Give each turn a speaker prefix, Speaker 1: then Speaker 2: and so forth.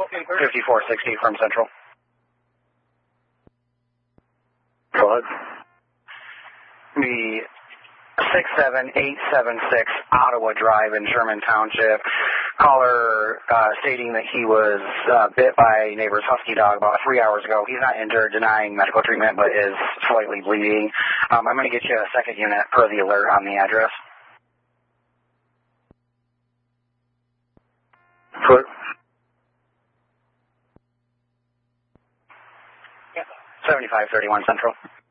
Speaker 1: 5460 from Central.
Speaker 2: Go ahead.
Speaker 1: The 67876 Ottawa Drive in Sherman Township. Caller stating that he was bit by a neighbor's husky dog about 3 hours ago. He's not injured, denying medical treatment, but is slightly bleeding. I'm going to get you a second unit per the alert on the address.
Speaker 2: Foot.
Speaker 1: 7531 Central.